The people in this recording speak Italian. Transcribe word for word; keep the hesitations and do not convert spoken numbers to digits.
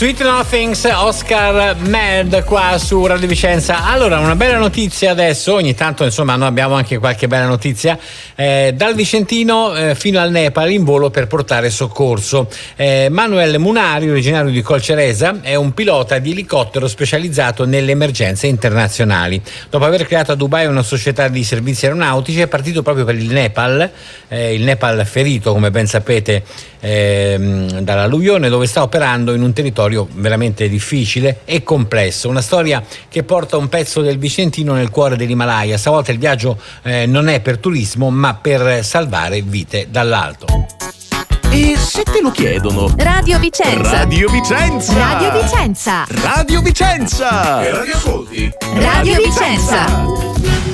Sweet Nothings, Oscar Mad qua su Radio Vicenza. Allora, una bella notizia adesso, ogni tanto insomma noi abbiamo anche qualche bella notizia, eh, dal Vicentino eh, fino al Nepal in volo per portare soccorso. eh, Manuel Munari, originario di Colceresa, è un pilota di elicottero specializzato nelle emergenze internazionali. Dopo aver creato a Dubai una società di servizi aeronautici è partito proprio per il Nepal, eh, il Nepal ferito come ben sapete eh, dall'alluvione, dove sta operando in un territorio veramente difficile e complesso. Una storia che porta un pezzo del Vicentino nel cuore dell'Himalaya. Stavolta il viaggio eh, non è per turismo ma per salvare vite dall'alto. E se te lo chiedono? Radio Vicenza. Radio Vicenza. Radio Vicenza. Radio Vicenza. Che radio ascolti? Radio Vicenza.